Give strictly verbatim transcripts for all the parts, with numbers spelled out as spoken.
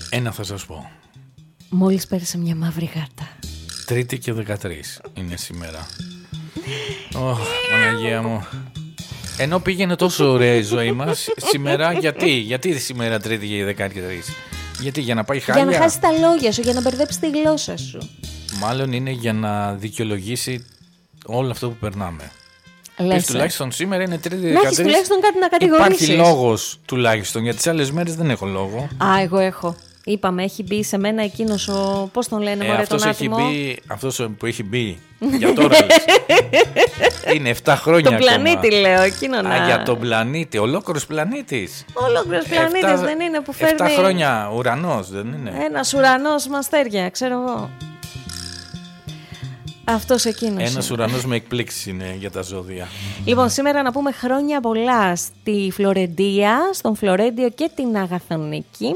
Ένα θα σας πω. Μόλις πέρασε μια μαύρη γάτα. Τρίτη και δεκατρείς είναι σήμερα. Ωχ, Παναγία μου. Ενώ πήγαινε τόσο ωραία η ζωή μας, σήμερα γιατί, γιατί σήμερα Τρίτη και δεκατρείς? Γιατί για να πάει χάλια? Για να χάσει τα λόγια σου, για να μπερδέψει τη γλώσσα σου. Μάλλον είναι για να δικαιολογήσει όλο αυτό που περνάμε. Λες, τουλάχιστον σήμερα είναι Τρίτη να έχεις δεκατρείς. τουλάχιστον κάτι να κατηγορήσεις. Υπάρχει λόγος τουλάχιστον, για τις άλλες μέρες δεν έχω λόγο. Α, εγώ έχω. Είπαμε, έχει μπει σε μένα εκείνος ο. Πώς τον λένε, ε, μωρέ, αυτός τον έχει άτιμο. μπει, αυτός που έχει μπει. Για τώρα λες. Είναι επτά χρόνια Τον ακόμα. πλανήτη, λέω, εκείνο να. Α, για τον πλανήτη, ολόκληρος πλανήτης. Ολόκληρος πλανήτης δεν είναι που φέρνει. Επτά χρόνια ουρανός, δεν είναι? Ένας ουρανός μαστέρια, ξέρω εγώ. Αυτός εκείνος. Ένας είναι. ουρανός με εκπλήξεις είναι για τα ζώδια. Λοιπόν, σήμερα να πούμε χρόνια πολλά στη Φλωρεντία, στον Φλωρέντιο και την Αγαθονίκη.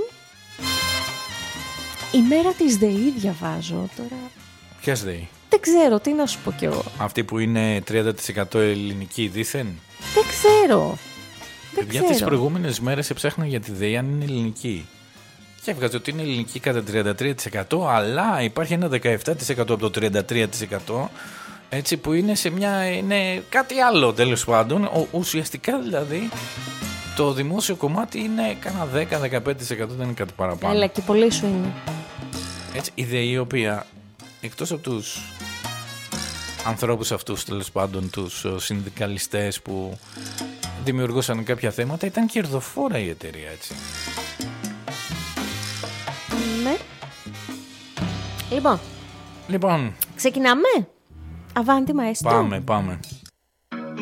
Η μέρα της ΔΕΗ διαβάζω τώρα. Ποιας ΔΕΗ? Δεν ξέρω, τι να σου πω κι εγώ. Αυτή που είναι τριάντα τοις εκατό ελληνική δήθεν. Δεν ξέρω. Δεν Για ξέρω. τις προηγούμενες μέρες έψαχνα για τη ΔΕΗ αν είναι ελληνική. Και έβγαζε ότι είναι ελληνική κατά τριάντα τρία τοις εκατό, αλλά υπάρχει ένα δεκαεπτά τοις εκατό από το τριάντα τρία τοις εκατό, έτσι, που είναι σε μια, είναι κάτι άλλο τέλος πάντων. Ο, ουσιαστικά δηλαδή το δημόσιο κομμάτι είναι κάνα δέκα με δεκαπέντε τοις εκατό, δεν είναι κάτι παραπάνω. Έλα, και πολύ σου είναι. Έτσι, η ΔΕΗ, η οποία εκτός από τους ανθρώπους αυτούς τέλος πάντων, τους συνδικαλιστές που δημιουργούσαν κάποια θέματα, ήταν κερδοφόρα η εταιρεία, έτσι. Ναι. Λοιπόν, Λοιπόν, ξεκινάμε. Αβάντι μαέστρο. πάμε, πάμε.